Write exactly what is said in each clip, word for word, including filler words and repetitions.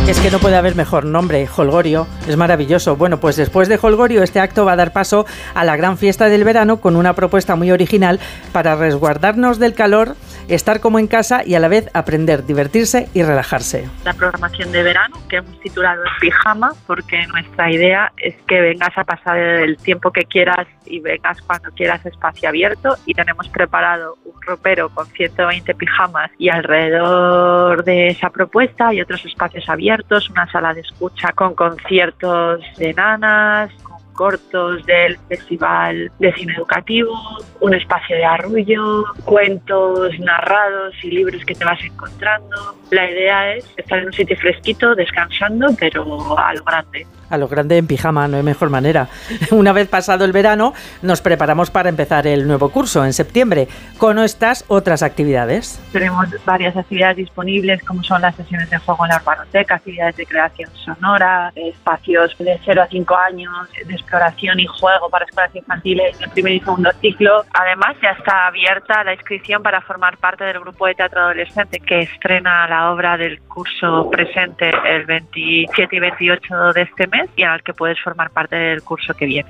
Es que no puede haber mejor nombre, Holgorio, es maravilloso. Bueno, pues después de Holgorio, este acto va a dar paso a la gran fiesta del verano con una propuesta muy original para resguardarnos del calor, estar como en casa y a la vez aprender, divertirse y relajarse. La programación de verano que hemos titulado En Pijama, porque nuestra idea es que vengas a pasar el tiempo que quieras y vengas cuando quieras a espacio abierto, y tenemos preparado un ropero con ciento veinte pijamas y alrededor de esa propuesta hay otros espacios abiertos, una sala de escucha con conciertos de nanas, con cortos del Festival de Cine Educativo, un espacio de arrullo, cuentos narrados y libros que te vas encontrando. La idea es estar en un sitio fresquito, descansando, pero a lo grande. A lo grande en pijama, no hay mejor manera. Una vez pasado el verano, nos preparamos para empezar el nuevo curso en septiembre, con estas otras actividades. Tenemos varias actividades disponibles, como son las sesiones de juego en la urbanoteca, actividades de creación sonora, espacios de cero a cinco años, de exploración y juego para escuelas infantiles del primer y segundo ciclo. Además, ya está abierta la inscripción para formar parte del grupo de teatro adolescente que estrena la obra del curso presente el veintisiete y veintiocho de este mes, y al que puedes formar parte del curso que viene.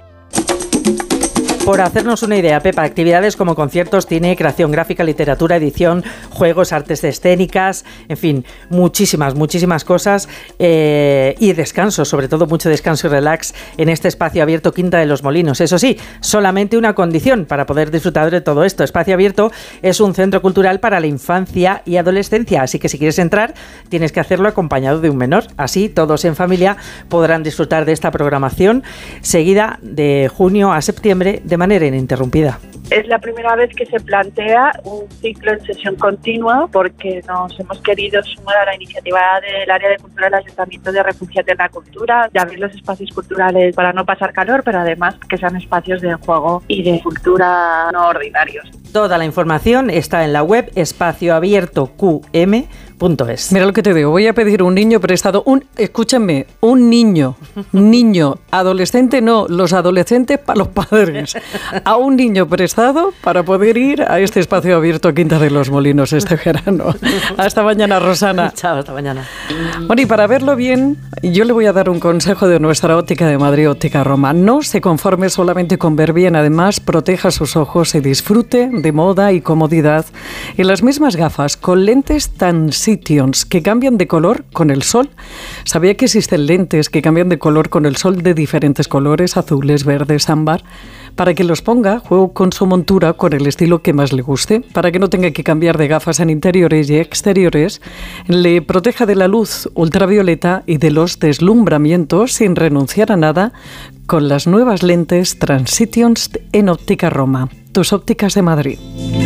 Por hacernos una idea, Pepa, actividades como conciertos, cine, creación gráfica, literatura, edición, juegos, artes escénicas, en fin, muchísimas, muchísimas cosas eh, y descanso, sobre todo mucho descanso y relax en este espacio abierto Quinta de los Molinos. Eso sí, solamente una condición para poder disfrutar de todo esto. Espacio Abierto es un centro cultural para la infancia y adolescencia, así que si quieres entrar tienes que hacerlo acompañado de un menor. Así todos en familia podrán disfrutar de esta programación seguida de junio a septiembre de de manera ininterrumpida. Es la primera vez que se plantea un ciclo en sesión continua, porque nos hemos querido sumar a la iniciativa del área de cultura del Ayuntamiento de refugiar de la cultura, de abrir los espacios culturales para no pasar calor, pero además que sean espacios de juego y de cultura no ordinarios. Toda la información está en la web espacio abierto q m punto es. Mira lo que te digo, voy a pedir un niño prestado, un, escúchame, un niño, niño, adolescente no, los adolescentes para los padres, a un niño prestado para poder ir a este espacio abierto Quinta de los Molinos este verano. Hasta mañana, Rosana. Chao, hasta mañana. Bueno, y para verlo bien, yo le voy a dar un consejo de nuestra óptica de Madrid, Óptica Roma. No se conforme solamente con ver bien, además proteja sus ojos y disfrute de moda y comodidad en las mismas gafas con lentes Transitions que cambian de color con el sol. ¿Sabía que existen lentes que cambian de color con el sol de diferentes colores, azules, verdes, ámbar? Para que los ponga, juego con su montura con el estilo que más le guste, para que no tenga que cambiar de gafas en interiores y exteriores, le proteja de la luz ultravioleta y de los deslumbramientos sin renunciar a nada con las nuevas lentes Transitions en Óptica Roma, tus ópticas de Madrid.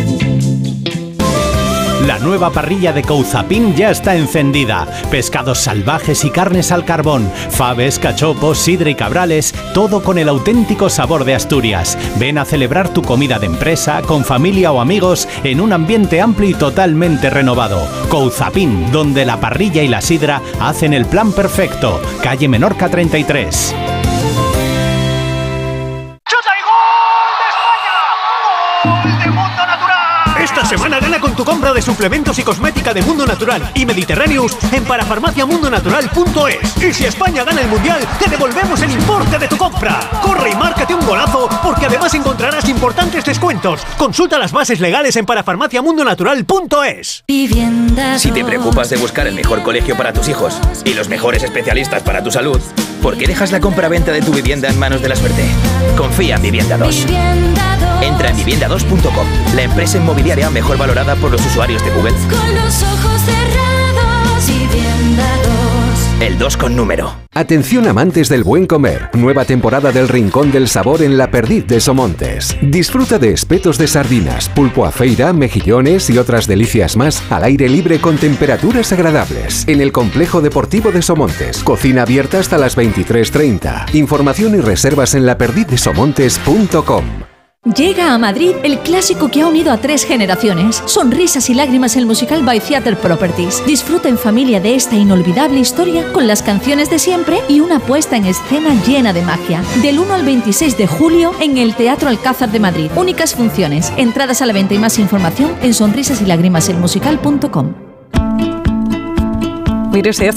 La nueva parrilla de Couzapin ya está encendida. Pescados salvajes y carnes al carbón, faves, cachopos, sidra y cabrales, todo con el auténtico sabor de Asturias. Ven a celebrar tu comida de empresa, con familia o amigos, en un ambiente amplio y totalmente renovado. Couzapin, donde la parrilla y la sidra hacen el plan perfecto. Calle Menorca treinta y tres. Esta semana gana con tu compra de suplementos y cosmética de Mundo Natural y Mediterráneos en parafarmacia mundo natural punto es. Y si España gana el Mundial, te devolvemos el importe de tu compra. Corre y márcate un golazo, porque además encontrarás importantes descuentos. Consulta las bases legales en parafarmacia mundo natural punto es. Si te preocupas de buscar el mejor colegio para tus hijos y los mejores especialistas para tu salud, ¿por qué dejas la compra-venta de tu vivienda en manos de la suerte? Confía en Vivienda dos. Entra en vivienda dos punto com, la empresa inmobiliaria mejor valorada por los usuarios de Google. Con los ojos cerrados, Vivienda dos. El dos con número. Atención amantes del buen comer. Nueva temporada del Rincón del Sabor en La Perdiz de Somontes. Disfruta de espetos de sardinas, pulpo a feira, mejillones y otras delicias más al aire libre con temperaturas agradables. En el Complejo Deportivo de Somontes. Cocina abierta hasta las veintitrés treinta. Información y reservas en la perdiz de somontes punto com. Llega a Madrid el clásico que ha unido a tres generaciones. Sonrisas y lágrimas, el musical by Theatre Properties. Disfruta en familia de esta inolvidable historia con las canciones de siempre y una puesta en escena llena de magia. Del uno al veintiséis de julio en el Teatro Alcázar de Madrid. Únicas funciones. Entradas a la venta y más información en sonrisas y lágrimas el musical punto com. Mire, se hace